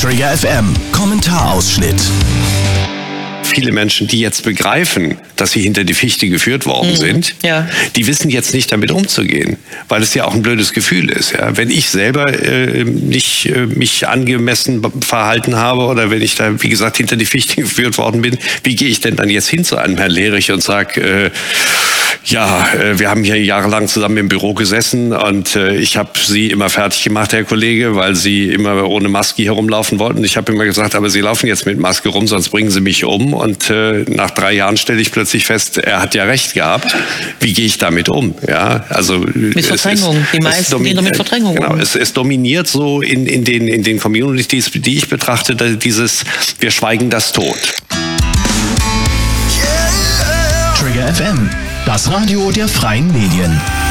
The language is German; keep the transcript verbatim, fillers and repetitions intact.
Trigger F M, Kommentarausschnitt. Viele Menschen, die jetzt begreifen, dass sie hinter die Fichte geführt worden mhm. sind, ja. die wissen jetzt nicht damit umzugehen, weil es ja auch ein blödes Gefühl ist. Ja? Wenn ich selber äh, nicht äh, mich angemessen verhalten habe oder wenn ich da, wie gesagt, hinter die Fichte geführt worden bin, wie gehe ich denn dann jetzt hin zu einem Herrn Lehrich und sage, äh, ja, äh, wir haben hier jahrelang zusammen im Büro gesessen und äh, ich habe Sie immer fertig gemacht, Herr Kollege, weil Sie immer ohne Maske herumlaufen wollten. Ich habe immer gesagt, aber Sie laufen jetzt mit Maske rum, sonst bringen Sie mich um. Und äh, nach drei Jahren stelle ich plötzlich fest, er hat ja recht gehabt. Wie gehe ich damit um? Ja, also mit Verdrängung. Ist, die meisten gehen mit Verdrängung genau, um. Es, es dominiert so in, in, den, in den Communities, die ich betrachte, dieses wir schweigen das tot. Trigger F M, das Radio der freien Medien.